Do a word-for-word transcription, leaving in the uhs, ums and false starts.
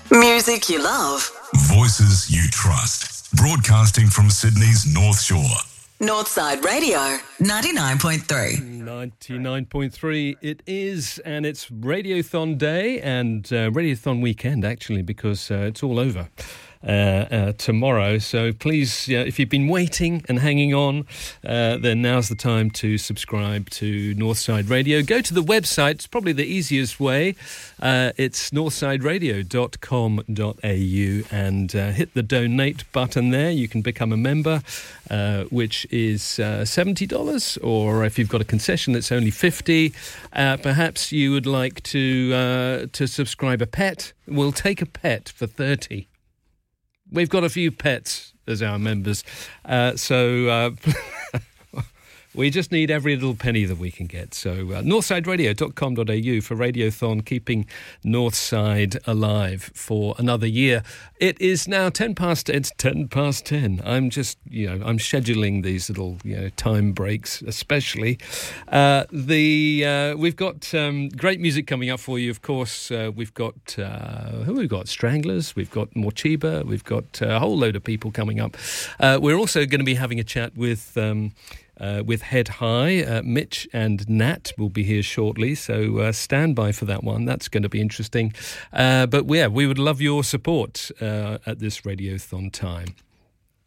Music you love. Voices you trust. Broadcasting from Sydney's North Shore. Northside Radio, ninety-nine point three. ninety-nine point three it is, and it's Radiothon Day and uh, Radiothon weekend, actually, because uh, it's all over uh, uh, tomorrow. So please, uh, if you've been waiting and hanging on, uh, then now's the time to subscribe to Northside Radio. Go to the website. It's probably the easiest way. Uh, it's northside radio dot com dot a u and uh, hit the donate button there. You can become a member, uh, which is uh, seventy dollars, or if you've got a concession that's only fifty dollars, uh, perhaps you would like to uh, to subscribe a pet. We'll take a pet for thirty dollars. We've got a few pets as our members, uh, so uh, we just need every little penny that we can get. So uh, northside radio dot com dot a u for Radiothon, keeping Northside alive for another year. It is now ten past, it's ten past ten. I'm just, you know, I'm scheduling these little, you know, time breaks, especially. Uh, the uh, we've got um, great music coming up for you, of course. Uh, we've got, uh, who have we got? Stranglers, we've got Morcheeba, we've got a whole load of people coming up. Uh, we're also going to be having a chat with... Um, Uh, with Head High. uh, Mitch and Nat will be here shortly, so uh, stand by for that one. That's going to be interesting. Uh, but yeah, we would love your support uh, at this Radiothon time.